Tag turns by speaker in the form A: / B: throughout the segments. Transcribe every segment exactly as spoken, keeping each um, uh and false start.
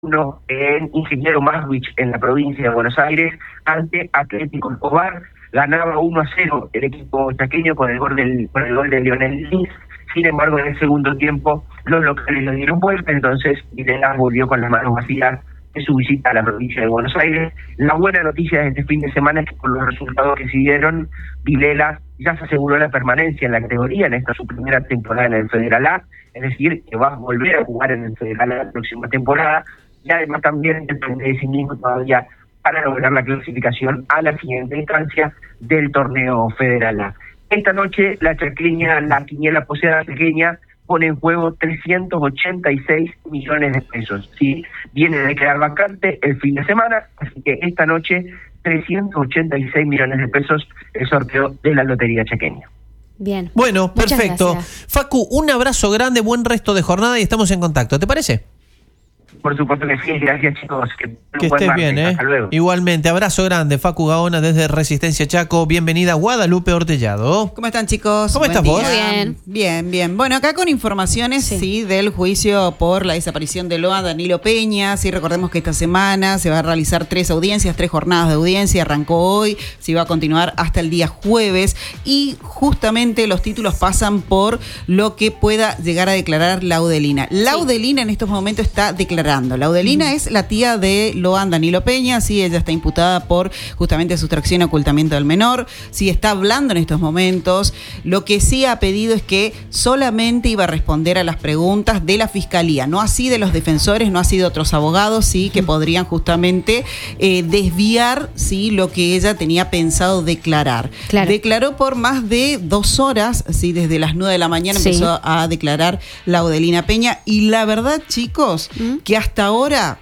A: uno en Ingeniero Maswich, en la provincia de Buenos Aires, ante Atlético Escobar. Ganaba uno a cero el equipo chaqueño con el gol del, con el gol de Lionel Lins. Sin embargo, en el segundo tiempo los locales lo dieron vuelta, entonces Vilela volvió con las manos vacías en su visita a la provincia de Buenos Aires. La buena noticia de este fin de semana es que con los resultados que se dieron, Vilela ya se aseguró la permanencia en la categoría, en esta su primera temporada en el Federal A, es decir, que va a volver a jugar en el Federal A la próxima temporada, y además también depende de sí mismo todavía para lograr la clasificación a la siguiente instancia del torneo Federal A. Esta noche la chaqueña, la quiniela posada chaqueña, pone en juego trescientos ochenta y seis millones de pesos. ¿Sí? Viene de quedar vacante el fin de semana, así que esta noche trescientos ochenta y seis millones de pesos el sorteo de la lotería chaqueña.
B: Bien.
C: Bueno,
B: Muchas
C: perfecto.
B: gracias.
C: Facu, un abrazo grande, buen resto de jornada y estamos en contacto. ¿Te parece?
A: Por supuesto que sí, gracias chicos. Que,
C: que estés martes. bien, ¿eh?
A: Hasta luego.
C: Igualmente, abrazo grande, Facu Gaona desde Resistencia Chaco. Bienvenida, Guadalupe Ortellado.
D: ¿Cómo están, chicos?
C: ¿Cómo
D: Buen
C: estás
D: día.
C: vos?
B: Muy bien.
D: Bien, bien. Bueno, acá con informaciones sí. sí, del juicio por la desaparición de Loa Danilo Peña. Sí, recordemos que esta semana se va a realizar tres audiencias, tres jornadas de audiencia. Arrancó hoy, se va a continuar hasta el día jueves. Y justamente los títulos pasan por lo que pueda llegar a declarar Laudelina. Laudelina sí. en estos momentos está declarando. Laudelina mm. es la tía de Loan Danilo Peña, sí, ella está imputada por justamente sustracción y ocultamiento del menor, sí, está hablando en estos momentos. Lo que sí ha pedido es que solamente iba a responder a las preguntas de la fiscalía, no así de los defensores, no así de otros abogados, sí, que podrían justamente eh, desviar, sí, lo que ella tenía pensado declarar.
B: Claro.
D: Declaró por más de dos horas, sí, desde las nueve de la mañana sí. empezó a declarar Laudelina Peña, y la verdad, chicos, ¿Mm? que hasta ahora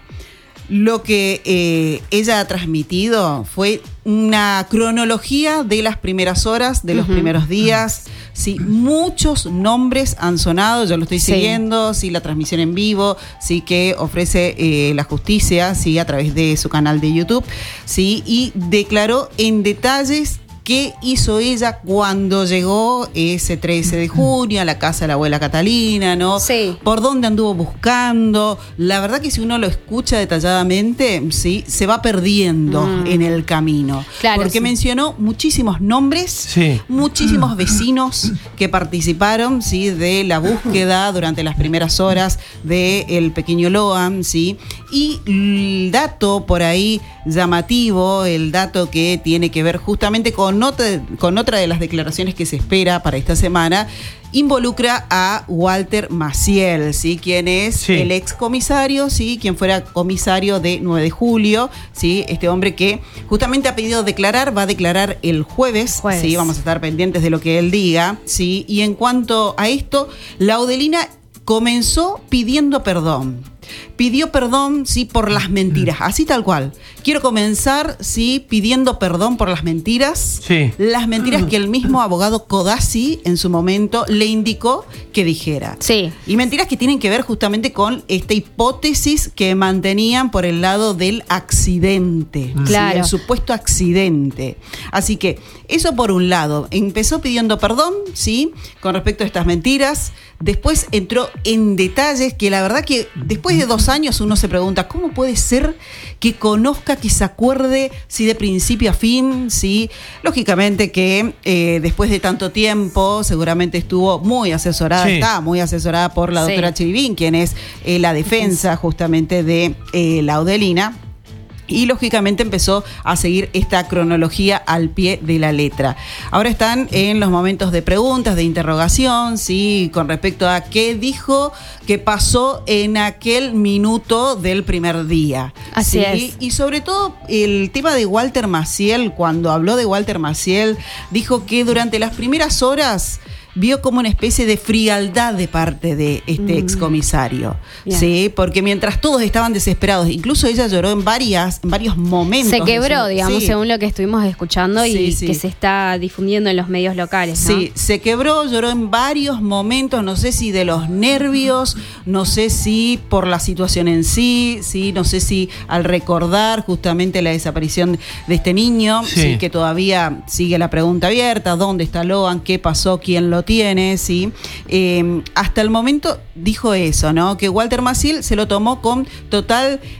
D: lo que eh, ella ha transmitido fue una cronología de las primeras horas, de los uh-huh. primeros días. Sí, muchos nombres han sonado, yo lo estoy sí. siguiendo, sí, la transmisión en vivo, sí, que ofrece eh, la justicia, sí, a través de su canal de YouTube, sí, y declaró en detalles qué hizo ella cuando llegó ese trece de junio a la casa de la abuela Catalina, ¿no?
B: Sí.
D: Por dónde anduvo buscando. La verdad que si uno lo escucha detalladamente, sí, se va perdiendo mm. en el camino.
B: Claro,
D: porque
B: sí.
D: mencionó muchísimos nombres, sí. muchísimos vecinos que participaron, sí, de la búsqueda durante las primeras horas del pequeño Loan, sí. Y el dato por ahí llamativo, el dato que tiene que ver justamente con Otra, con otra de las declaraciones que se espera para esta semana, involucra a Walter Maciel, ¿sí? Quien es sí. el excomisario, ¿sí? Quien fuera comisario de nueve de julio, ¿sí? Este hombre que justamente ha pedido declarar, va a declarar el jueves, jueves. ¿sí? Vamos a estar pendientes de lo que él diga, ¿sí? Y en cuanto a esto, Laudelina comenzó pidiendo perdón. Pidió perdón, sí, por las mentiras, así tal cual. Quiero comenzar, sí, pidiendo perdón por las mentiras.
C: Sí.
D: Las mentiras que el mismo abogado Codazzi en su momento le indicó que dijera.
B: Sí.
D: Y mentiras que tienen que ver justamente con esta hipótesis que mantenían por el lado del accidente.
B: Claro.
D: ¿sí? El supuesto accidente. Así que, eso por un lado. Empezó pidiendo perdón, sí, con respecto a estas mentiras. Después entró en detalles que la verdad que después de dos años uno se pregunta, ¿cómo puede ser que conozca, que se acuerde, si de principio a fin, sí? Lógicamente que eh, después de tanto tiempo seguramente estuvo muy asesorada, sí. está muy asesorada por la doctora sí. Chirivín, quien es eh, la defensa justamente de eh, Laudelina. Y lógicamente empezó a seguir esta cronología al pie de la letra. Ahora están en los momentos de preguntas, de interrogación, sí, con respecto a qué dijo que pasó en aquel minuto del primer día.
B: Así
D: ¿sí?
B: es.
D: Y sobre todo el tema de Walter Maciel, cuando habló de Walter Maciel, dijo que durante las primeras horas vio como una especie de frialdad de parte de este mm. excomisario, yeah. ¿sí? Porque mientras todos estaban desesperados, incluso ella lloró en varias, en varios momentos.
B: Se quebró, su, digamos,
D: sí.
B: según lo que estuvimos escuchando y
D: sí, sí.
B: que se está difundiendo en los medios locales, ¿no?
D: Sí, se quebró, lloró en varios momentos, no sé si de los nervios, no sé si por la situación en sí, sí, no sé si al recordar justamente la desaparición de este niño, sí. Sí, que todavía sigue la pregunta abierta, ¿dónde está Loan? ¿Qué pasó? ¿Quién lo tiene, ¿sí? Eh, hasta el momento dijo eso, ¿no? Que Walter Maciel se lo tomó con total